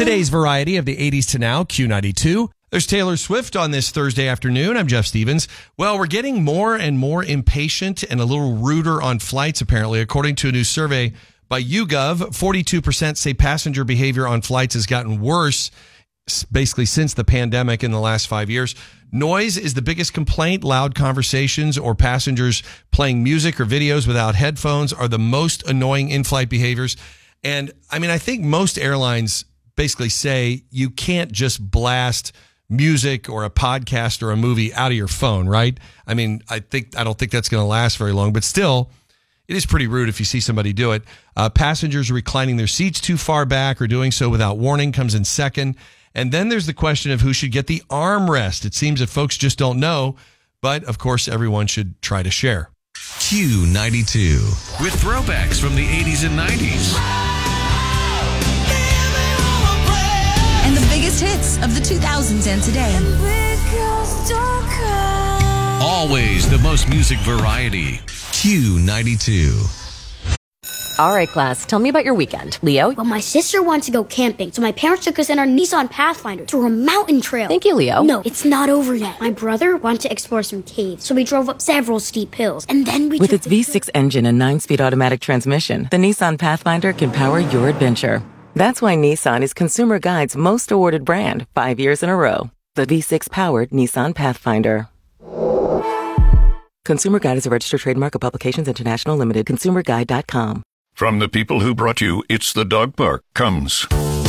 Today's variety of the 80s to now, Q92. There's Taylor Swift on this Thursday afternoon. I'm Jeff Stevens. Well, we're getting more and more impatient and a little ruder on flights, apparently. According to a new survey by YouGov, 42% say passenger behavior on flights has gotten worse, basically since the pandemic in the last 5 years. Noise is the biggest complaint. Loud conversations or passengers playing music or videos without headphones are the most annoying in-flight behaviors. And I mean, I think most airlines basically say you can't just blast music or a podcast or a movie out of your phone, right? I mean, I don't think that's going to last very long, but still, it is pretty rude if you see somebody do it. Passengers reclining their seats too far back or doing so without warning comes in second. And then there's the question of who should get the armrest. It seems that folks just don't know, but of course, everyone should try to share. Q92 with throwbacks from the 80s and 90s. And the biggest hits of the 2000s and today. Always the most music variety. Q92. All right, class, tell me about your weekend. Leo? Well, my sister wanted to go camping, so my parents took us in our Nissan Pathfinder to a mountain trail. Thank you, Leo. No, it's not over yet. My brother wanted to explore some caves, so we drove up several steep hills, and then we With its V6 engine and 9-speed automatic transmission, the Nissan Pathfinder can power your adventure. That's why Nissan is Consumer Guide's most awarded brand 5 years in a row. The V6-powered Nissan Pathfinder. Consumer Guide is a registered trademark of Publications International Limited. ConsumerGuide.com. From the people who brought you It's the Dog Park comes